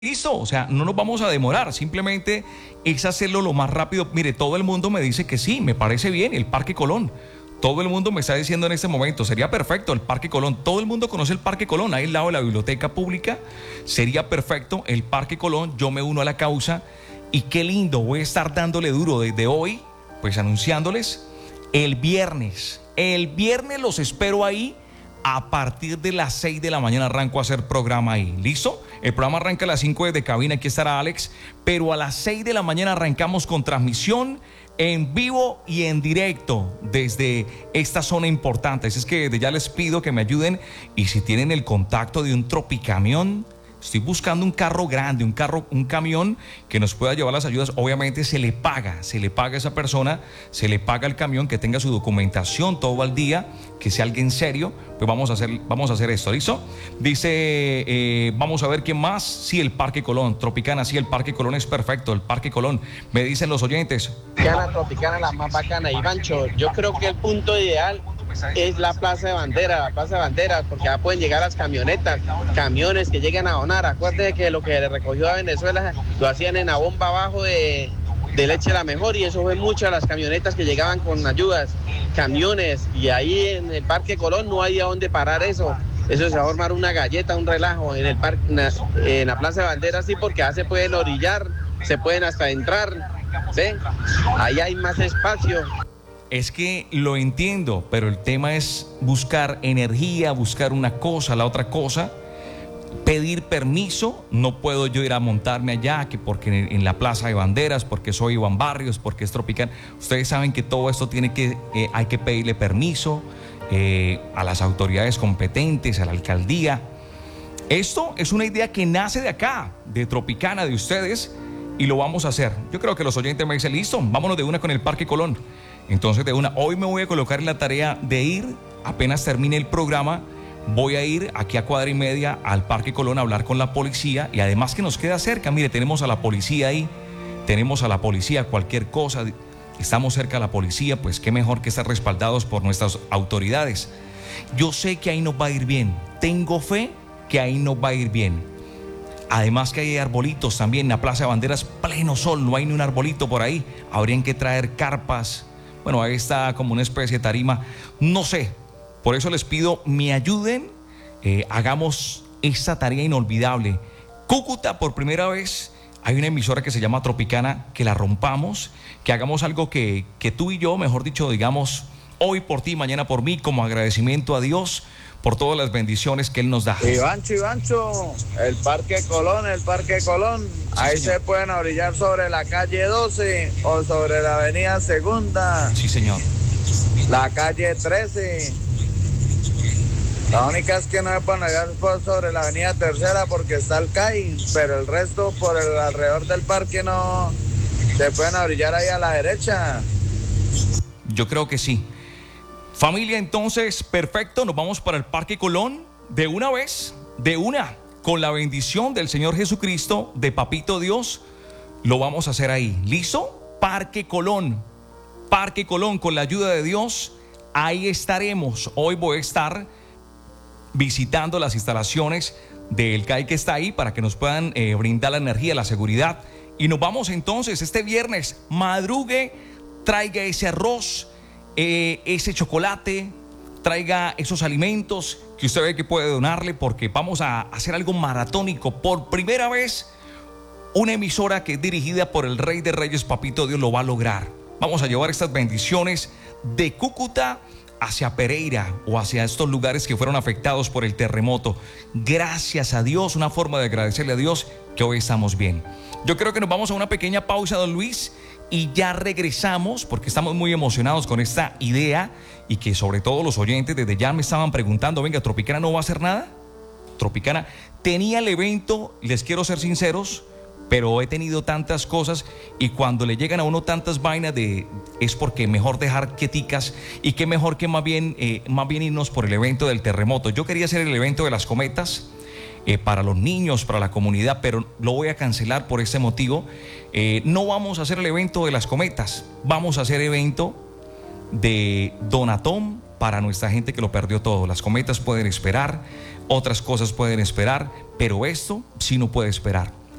Listo, o sea, no nos vamos a demorar, simplemente es hacerlo lo más rápido. Mire, todo el mundo me dice que sí, me parece bien, el Parque Colón. Todo el mundo me está diciendo en este momento, sería perfecto el Parque Colón. Todo el mundo conoce el Parque Colón, ahí al lado de la biblioteca pública. Sería perfecto el Parque Colón, yo me uno a la causa. Y qué lindo, voy a estar dándole duro desde hoy, pues anunciándoles el viernes. El viernes los espero ahí. A partir de las 6 de la mañana arranco a hacer programa ahí. ¿Listo? El programa arranca a las 5 desde cabina, aquí estará Alex. Pero a las 6 de la mañana arrancamos con transmisión en vivo y en directo desde esta zona importante. Así es que desde ya les pido que me ayuden. Y si tienen el contacto de un tropicamión, estoy buscando un carro grande, un camión que nos pueda llevar las ayudas. Obviamente se le paga a esa persona, se le paga al camión, que tenga su documentación todo al día, que sea alguien serio. Pues vamos a hacer esto, ¿listo? Dice, vamos a ver quién más. Sí, el Parque Colón, Tropicana, sí, el Parque Colón es perfecto, el Parque Colón. Me dicen los oyentes. Tropicana, la más bacana. Ivancho, yo creo que el punto ideal es la Plaza de Banderas, porque ya pueden llegar las camiones que llegan a donar. Acuérdate que lo que le recogió a Venezuela lo hacían en la bomba abajo de Leche La Mejor, y eso fue muchas las camionetas que llegaban con ayudas, camiones, y ahí en el Parque Colón no hay a dónde parar eso. Eso se va a formar una galleta, un relajo en el parque, en la Plaza de Banderas, sí, porque ya se pueden orillar, se pueden hasta entrar, ¿sí? Ahí hay más espacio. Es que lo entiendo, pero el tema es buscar energía, buscar una cosa, la otra cosa, pedir permiso. No puedo yo ir a montarme allá, que porque en la Plaza de Banderas, porque soy Iván Barrios, porque es Tropicana. Ustedes saben que todo esto hay que pedirle permiso a las autoridades competentes, a la alcaldía. Esto es una idea que nace de acá, de Tropicana, de ustedes, y lo vamos a hacer. Yo creo que los oyentes me dicen, listo, vámonos de una con el Parque Colón. Entonces de una, hoy me voy a colocar en la tarea de ir, apenas termine el programa, voy a ir aquí a cuadra y media al Parque Colón a hablar con la policía, y además que nos queda cerca. Mire, tenemos a la policía ahí, tenemos a la policía, cualquier cosa, estamos cerca de la policía, pues qué mejor que estar respaldados por nuestras autoridades. Yo sé que ahí nos va a ir bien, tengo fe que ahí nos va a ir bien. Además que hay arbolitos también en la Plaza de Banderas, pleno sol, no hay ni un arbolito por ahí. Habrían que traer carpas. Bueno, ahí está como una especie de tarima, no sé. Por eso les pido, me ayuden, hagamos esta tarea inolvidable. Cúcuta, por primera vez, hay una emisora que se llama Tropicana, que la rompamos, que hagamos algo que tú y yo, mejor dicho, digamos, hoy por ti, mañana por mí, como agradecimiento a Dios por todas las bendiciones que Él nos da. Ivancho, el Parque Colón, ahí señor. se pueden orillar sobre la calle 12 o sobre la avenida Segunda. Sí, señor. La calle 13. La única es que no se pueden orillar sobre la avenida Tercera porque está el CAI, pero el resto por el alrededor del parque no se pueden orillar ahí a la derecha. Yo creo que sí. Familia, entonces, perfecto, nos vamos para el Parque Colón de una vez, con la bendición del Señor Jesucristo, de Papito Dios, lo vamos a hacer ahí. ¿Listo? Parque Colón, con la ayuda de Dios, ahí estaremos. Hoy voy a estar visitando las instalaciones del CAI que está ahí para que nos puedan brindar la energía, la seguridad. Y nos vamos entonces este viernes, madrugue, traiga ese arroz, ese chocolate, traiga esos alimentos que usted ve que puede donarle, porque vamos a hacer algo maratónico. Por primera vez, una emisora que es dirigida por el Rey de Reyes, Papito Dios, lo va a lograr. Vamos a llevar estas bendiciones de Cúcuta hacia Pereira o hacia estos lugares que fueron afectados por el terremoto. Gracias a Dios, una forma de agradecerle a Dios que hoy estamos bien. Yo creo que nos vamos a una pequeña pausa, don Luis, y ya regresamos porque estamos muy emocionados con esta idea, y que sobre todo los oyentes desde ya me estaban preguntando, venga, ¿Tropicana no va a hacer nada? Tropicana tenía el evento, les quiero ser sinceros, pero he tenido tantas cosas, y cuando le llegan a uno tantas vainas es porque mejor dejar quieticas, y qué mejor que más bien irnos por el evento del terremoto. Yo quería hacer el evento de las cometas para los niños, para la comunidad, pero lo voy a cancelar por ese motivo. No vamos a hacer el evento de las cometas, vamos a hacer evento de Donatón para nuestra gente que lo perdió todo. Las cometas pueden esperar, otras cosas pueden esperar, pero esto sí no puede esperar.